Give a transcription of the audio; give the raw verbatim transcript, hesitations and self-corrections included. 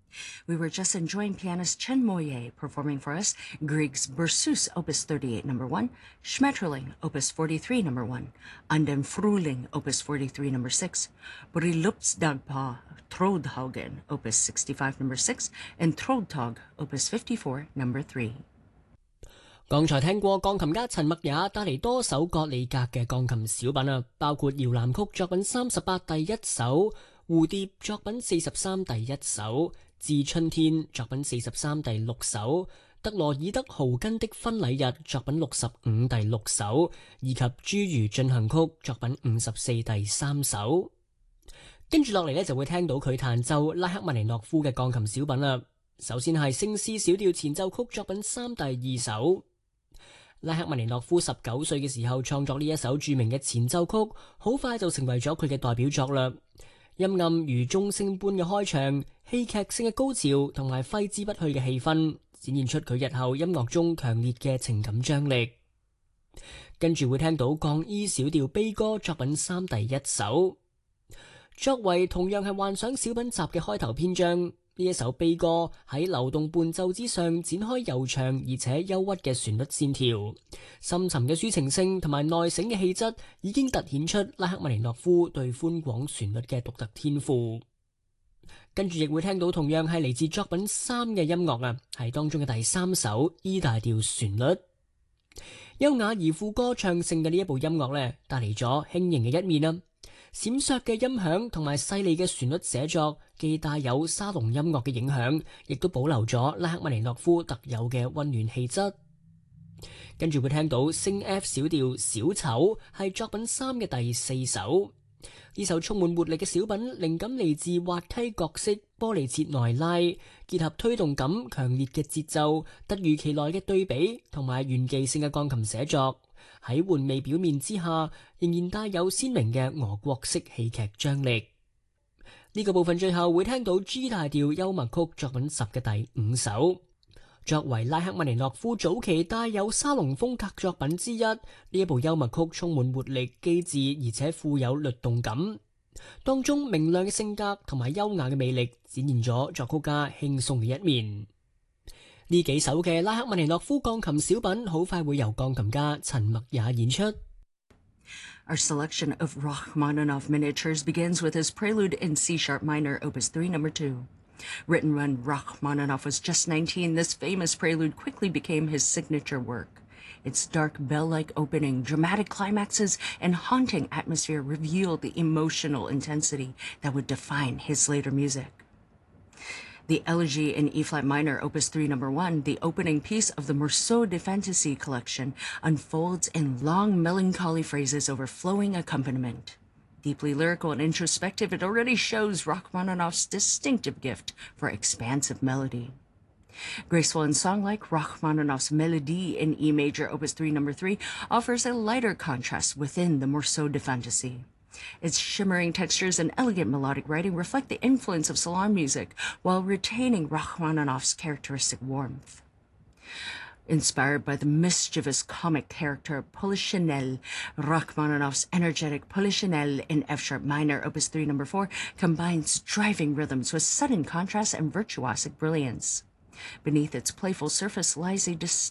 We were just enjoying pianist Chen Moye performing for us Grieg's Berceuse Opus thirty-eight number one, Schmetterling Opus forty-three number one, and then Frühling Opus forty-three number six, Brilupsdagpa Trodhaugen Opus sixty-five number six, and Trodtag Opus fifty-four number three。 剛才聽過鋼琴家陳默也帶嚟多首格里格嘅鋼琴小品啊，包括搖籃曲作品三十八第一首，蝴蝶作品四十三第一首，致春天作品四十三第六首，特羅爾德豪根的婚禮日作品六十五第六首，以及侏儒進行曲作品五十四第三首。跟住落嚟呢，就會聽到佢彈奏拉赫曼尼諾夫嘅鋼琴小品啦。首先係聖詩小調前奏曲作品三第二首。拉赫曼尼諾夫十九歲嘅時候創作呢一首著名嘅前奏曲，好快就成為咗佢嘅代表作啦。陰暗如鐘聲般嘅開場，戲劇性嘅高潮同埋揮之不去嘅氣氛，展現出佢日後音樂中強烈嘅情感張力。跟住會聽到降 E 小調悲歌作品三第一首，作為同樣係幻想小品集嘅開頭篇章。呢一首悲歌喺流動伴奏之上展開悠長而且憂鬱嘅旋律線條，深沉嘅抒情性同埋內省嘅氣質已經突顯出拉赫曼尼諾夫對寬廣旋律嘅獨特天賦。跟住亦會聽到同樣係嚟自作品三嘅音樂啊，係當中嘅第三首 E 大調旋律。優雅而富歌唱性嘅呢一部音樂呢，帶嚟咗輕盈嘅一面啊。閃爍嘅音響同埋細膩嘅旋律寫作，既帶有沙龍音樂嘅影響，亦都保留咗拉赫曼尼諾夫特有嘅溫暖氣質。跟住會聽到升 F 小調小丑，係作品三嘅第四首。呢首充滿活力嘅小品，靈感嚟自滑稽角色波利切內拉，結合推動感強烈嘅節奏，突如其來嘅對比同埋炫技性嘅鋼琴寫作，喺玩味表面之下，仍然帶有鮮明嘅俄國式戲劇張力。呢、這個部分最後會聽到 G 大調幽默曲作品十嘅第五首。作為拉赫曼尼諾夫早期帶有沙龍風格作品之一，呢一部幽默曲充滿活力、機智，而且富有律動感。當中明亮嘅性格同埋優雅嘅魅力，展現咗作曲家輕鬆嘅一面。呢幾首嘅拉赫曼尼諾夫鋼琴小品，好快會由鋼琴家陳默也演出。 Our selection of Rachmaninoff miniatures begins with his prelude in C sharp minor, Opus three, number two. Written when Rachmaninoff was just nineteen, this famous prelude quickly became his signature work. Its dark bell-like opening, dramatic climaxes, and haunting atmosphere revealed the emotional intensity that would define his later music. The Elegy in E-flat minor, Opus three, number one, the opening piece of the Morceau de Fantaisie collection, unfolds in long melancholy phrases over flowing accompaniment. Deeply lyrical and introspective, it already shows Rachmaninoff's distinctive gift for expansive melody. Graceful and song-like, Rachmaninoff's Melodie in E major, Opus three, number three, offers a lighter contrast within the Morceau de Fantaisie. Its shimmering textures and elegant melodic writing reflect the influence of salon music while retaining Rachmaninoff's characteristic warmth. Inspired by the mischievous comic character Polichinelle, Rachmaninoff's energetic Polichinelle in F-sharp minor, Opus three, number four, combines driving rhythms with sudden contrast and virtuosic brilliance. Beneath its playful surface lies a distinct